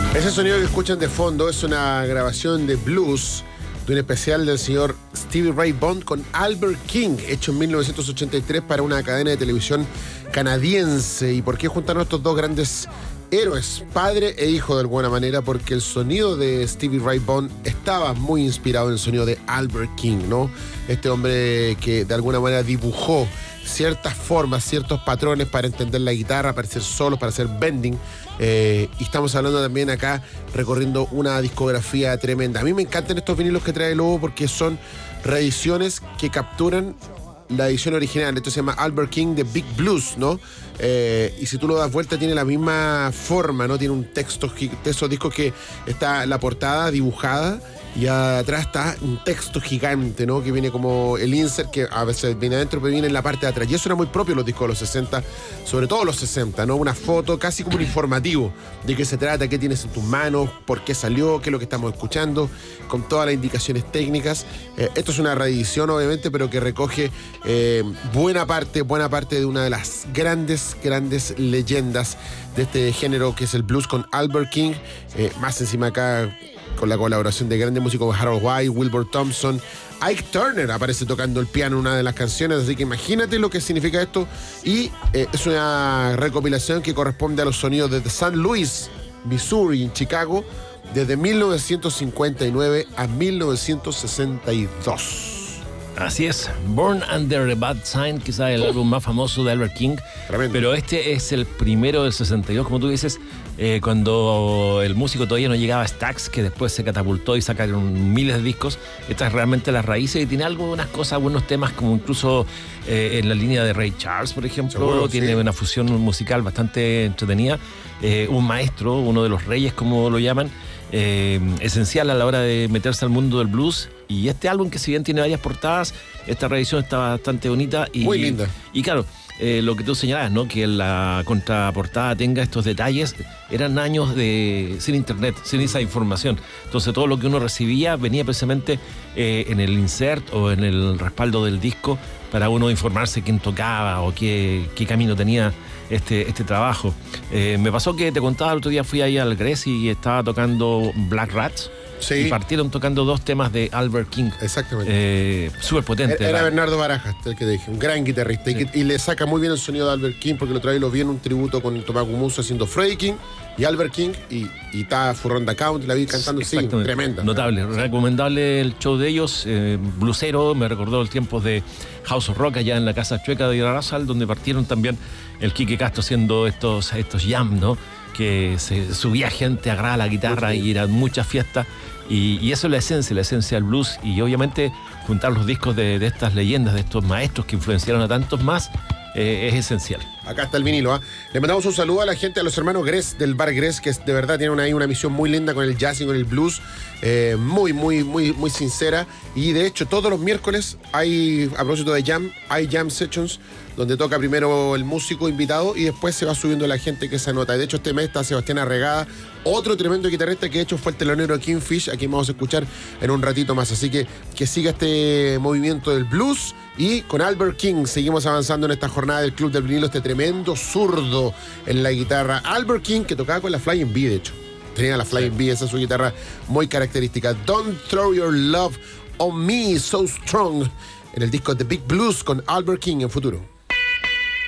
Ese sonido que escuchan de fondo es una grabación de blues de un especial del señor Stevie Ray Vaughan con Albert King, hecho en 1983 para una cadena de televisión canadiense. ¿Y por qué juntaron estos dos grandes héroes, padre e hijo de alguna manera? Porque el sonido de Stevie Ray Vaughan estaba muy inspirado en el sonido de Albert King, ¿no? Este hombre que de alguna manera dibujó ciertas formas, ciertos patrones para entender la guitarra, para hacer solos, para hacer bending. Y estamos hablando también acá, recorriendo una discografía tremenda. A mí me encantan estos vinilos que trae Lobo porque son reediciones que capturan la edición original. Esto se llama Albert King The Big Blues, ¿no? Y si tú lo das vuelta tiene la misma forma, ¿no? Tiene un texto de esos discos que está la portada dibujada y atrás está un texto gigante, ¿no? Que viene como el insert, que a veces viene adentro, pero viene en la parte de atrás. Y eso era muy propio de los discos de los 60, sobre todo los 60, ¿no? Una foto, casi como un informativo de qué se trata, qué tienes en tus manos, por qué salió, qué es lo que estamos escuchando, con todas las indicaciones técnicas. Esto es una reedición, obviamente, pero que recoge buena parte de una de las grandes leyendas de este género que es el blues con Albert King. Más encima acá con la colaboración de grandes músicos, Harold White, Wilbur Thompson. Ike Turner aparece tocando el piano en una de las canciones, así que imagínate lo que significa esto. Y es una recopilación que corresponde a los sonidos desde St. Louis, Missouri, en Chicago, desde 1959 a 1962. Así es, Born Under a Bad Sign, quizás el álbum más famoso de Albert King. Tremendo. Pero este es el primero del 62, como tú dices, cuando el músico todavía no llegaba a Stax, que después se catapultó y sacaron miles de discos. Esta es realmente las raíces y tiene unas cosas, buenos temas, como incluso en la línea de Ray Charles, por ejemplo. Seguro, tiene una fusión musical bastante entretenida. Un maestro, uno de los reyes, como lo llaman, esencial a la hora de meterse al mundo del blues. Y este álbum, que si bien tiene varias portadas, esta reedición está bastante bonita y muy linda. Y claro, lo que tú señalabas, ¿no? Que la contraportada tenga estos detalles. Eran años sin internet, sin esa información. Entonces todo lo que uno recibía venía precisamente en el insert o en el respaldo del disco para uno informarse quién tocaba o qué camino tenía este trabajo. Me pasó que te contaba el otro día, fui ahí al Gres y estaba tocando Black Rats. Sí. Y partieron tocando dos temas de Albert King. Exactamente. Súper potente. Era Bernardo Barajas, el que dije, un gran guitarrista. Sí. Y le saca muy bien el sonido de Albert King, porque lo trae, lo vi en un tributo con Tomás Gumuso haciendo Freddie King y Albert King, y está Furronda Count, la vi cantando, sí, tremenda. Notable, recomendable el show de ellos, blusero, me recordó el tiempo de House of Rock allá en la Casa Chueca de Irarrázaval, donde partieron también el Quique Castro haciendo estos jam, ¿no? Que se subía gente a grabar la guitarra y eran muchas fiestas. Y eso es la esencia del blues. Y obviamente juntar los discos de estas leyendas, de estos maestros que influenciaron a tantos más, es esencial. Acá está el vinilo, ¿eh? Le mandamos un saludo a la gente, a los hermanos Gres del bar Gres, que de verdad tienen ahí una misión muy linda con el jazz y con el blues, muy sincera. Y de hecho todos los miércoles hay, a propósito de jam, hay jam sessions donde toca primero el músico invitado y después se va subiendo la gente que se anota. Y de hecho este mes está Sebastián Arregada, otro tremendo guitarrista que de hecho fue el telonero de Kingfish, a quien vamos a escuchar en un ratito más. Así que siga este movimiento del blues. Y con Albert King seguimos avanzando en esta jornada del Club del Vinilo, este tremendo zurdo en la guitarra. Albert King, que tocaba con la Flying V, de hecho. Tenía la Flying V, esa es su guitarra muy característica. Don't Throw Your Love on Me So Strong, en el disco The Big Blues con Albert King en Futuro.